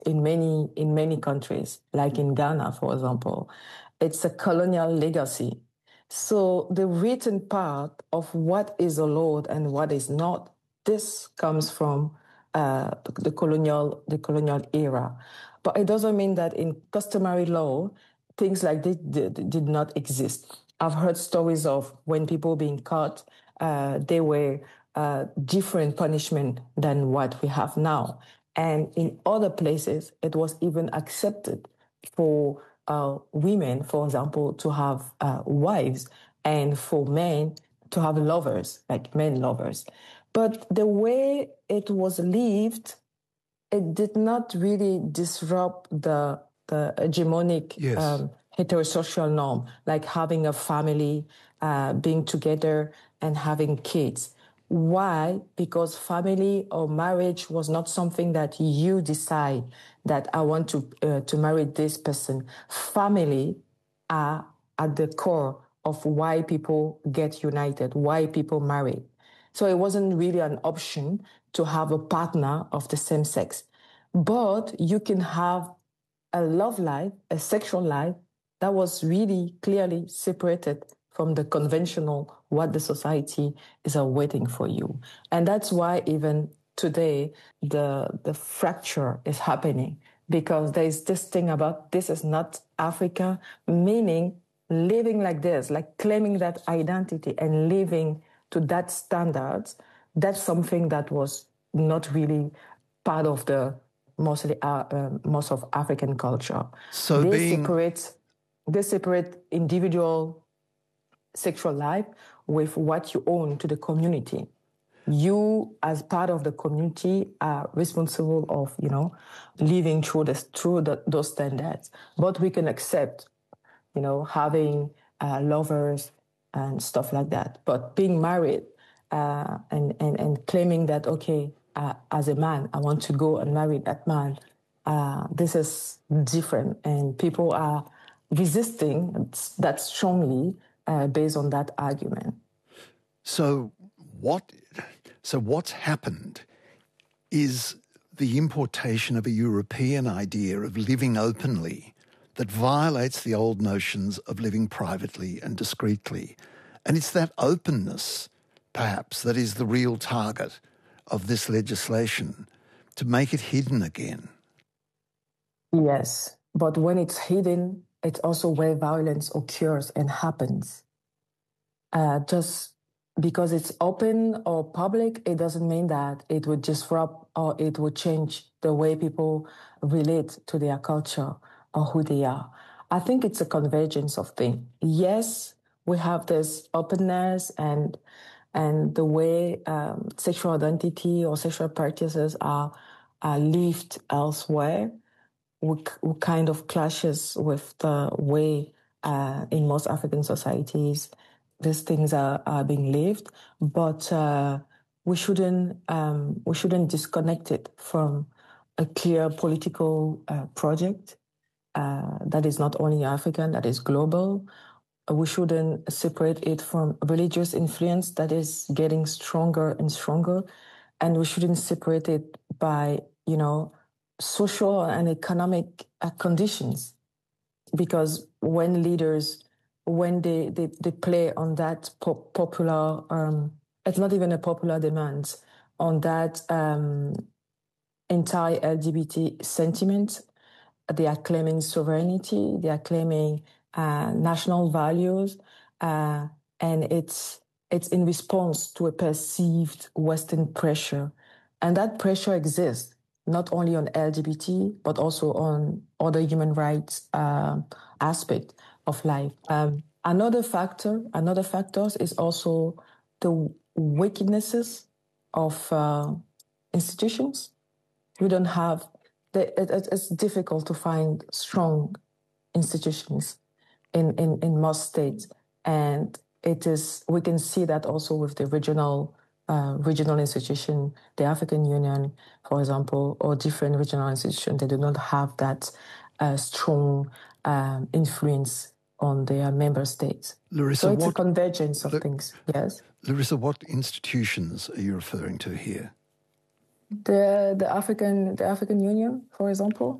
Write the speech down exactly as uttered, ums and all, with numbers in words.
in many in many countries, like in Ghana, for example. It's a colonial legacy. So the written part of what is allowed and what is not, this comes from uh, the colonial the colonial era. But it doesn't mean that in customary law, things like this did, did not exist. I've heard stories of when people being caught, uh, they were uh, different punishment than what we have now. And in other places, it was even accepted for uh, women, for example, to have uh, wives, and for men to have lovers, like men lovers. But the way it was lived, it did not really disrupt the the hegemonic yes. um, heterosexual norm, like having a family, uh, being together, and having kids. Why? Because family or marriage was not something that you decide that I want to uh, to marry this person. Family are at the core of why people get united, why people marry. So it wasn't really an option to have a partner of the same sex. But you can have a love life, a sexual life that was really clearly separated from the conventional, what the society is awaiting for you. And that's why even today, the, the fracture is happening, because there is this thing about this is not Africa, meaning living like this, like claiming that identity and living to that standards, that's something that was not really part of the mostly uh, uh, most of African culture. So they being... separate they separate individual sexual life with what you own to the community. You, as part of the community, are responsible of, you know, living through this through the, those standards. But we can accept, you know, having uh, lovers and stuff like that. But being married uh, and, and and claiming that, okay, uh, as a man, I want to go and marry that man, uh, this is different, and people are resisting that strongly uh, based on that argument. So what? So what's happened is the importation of a European idea of living openly that violates the old notions of living privately and discreetly. And it's that openness, perhaps, that is the real target of this legislation, to make it hidden again. Yes, but when it's hidden, it's also where violence occurs and happens. Uh, just because it's open or public, it doesn't mean that it would disrupt or it would change the way people relate to their culture or who they are. I think it's a convergence of things. Yes, we have this openness and and the way um, sexual identity or sexual practices are, are lived elsewhere, we, we kind of clashes with the way uh, in most African societies these things are, are being lived. But uh, we shouldn't um, we shouldn't disconnect it from a clear political uh, project uh, that is not only African, that is global. We shouldn't separate it from religious influence that is getting stronger and stronger. And we shouldn't separate it by, you know, social and economic uh, conditions. Because when leaders, when they, they, they play on that pop- popular, um, it's not even a popular demand, on that um, entire L G B T sentiment, they are claiming sovereignty, they are claiming uh, national values, uh, and it's it's in response to a perceived Western pressure. And that pressure exists not only on L G B T, but also on other human rights uh, aspect of life. Um, another factor, another factors is also the weaknesses of uh, institutions. We don't have, the, it, it's difficult to find strong institutions in, in, in most states. And it is, we can see that also with the regional uh, regional institution, the African Union, for example, or different regional institutions, they do not have that uh, strong um, influence on their member states. Larissa, so it's what, a convergence of L- things, yes? Larissa, what institutions are you referring to here? The the African the African Union, for example.